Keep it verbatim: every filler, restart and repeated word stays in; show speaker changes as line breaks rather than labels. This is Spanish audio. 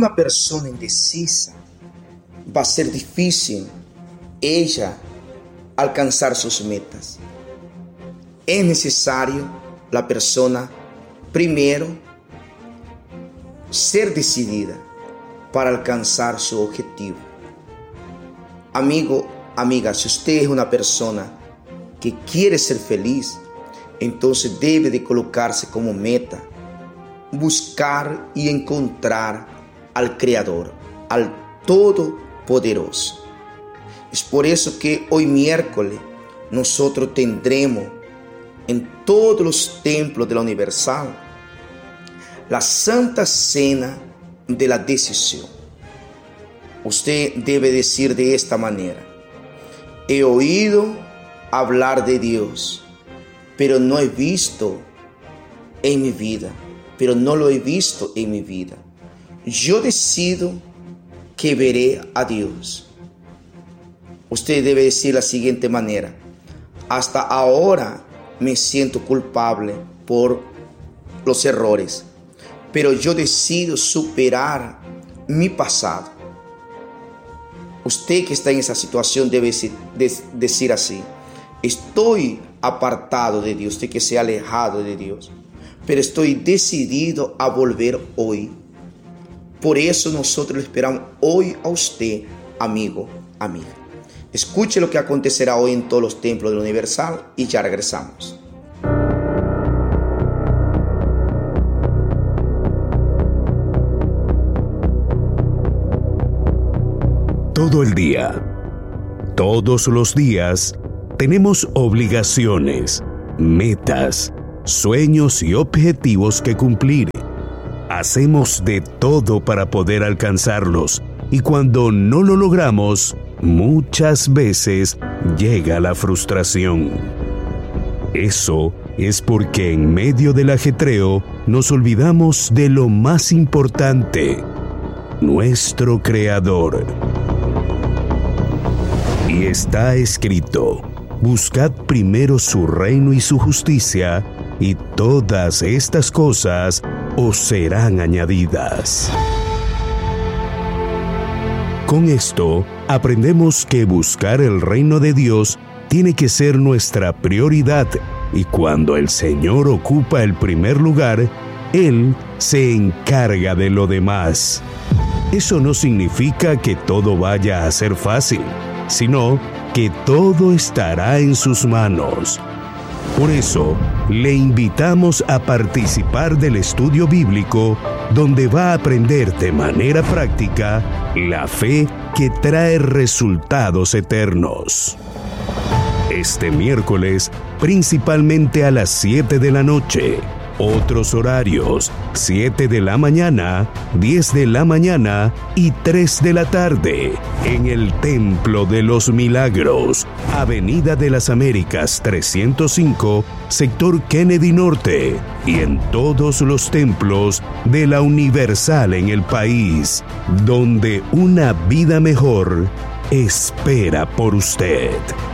una persona indecisa, va a ser difícil ella alcanzar sus metas. Es necesario la persona, primero, ser decidida para alcanzar su objetivo. Amigo, amiga, si usted es una persona que quiere ser feliz, entonces debe de colocarse como meta buscar y encontrar al Creador, al Todopoderoso. Es por eso que hoy miércoles nosotros tendremos en todos los templos de la Universal la Santa Cena de la Decisión. Usted debe decir de esta manera: he oído hablar de Dios, pero no he visto en mi vida, pero no lo he visto en mi vida. Yo decido que veré a Dios. Usted debe decir la siguiente manera: hasta ahora me siento culpable por los errores, pero yo decido superar mi pasado. Usted que está en esa situación debe decir así: estoy apartado de Dios, usted que se ha alejado de Dios, pero estoy decidido a volver hoy. Por eso nosotros le esperamos hoy a usted, amigo, amiga. Escuche lo que acontecerá hoy en todos los templos del Universal y ya regresamos.
Todo el día, todos los días, tenemos obligaciones, metas, sueños y objetivos que cumplir. Hacemos de todo para poder alcanzarlos y cuando no lo logramos, muchas veces llega la frustración. Eso es porque en medio del ajetreo nos olvidamos de lo más importante, nuestro Creador. Y está escrito: buscad primero su reino y su justicia, y todas estas cosas os serán añadidas. Con esto, aprendemos que buscar el reino de Dios tiene que ser nuestra prioridad, y cuando el Señor ocupa el primer lugar, Él se encarga de lo demás. Eso no significa que todo vaya a ser fácil, sino que todo estará en sus manos. Por eso, le invitamos a participar del estudio bíblico, donde va a aprender de manera práctica la fe que trae resultados eternos. Este miércoles, principalmente a las siete de la noche. Otros horarios: siete de la mañana, diez de la mañana y tres de la tarde, en el Templo de los Milagros, Avenida de las Américas trescientos cinco, sector Kennedy Norte, y en todos los templos de la Universal en el país, donde una vida mejor espera por usted.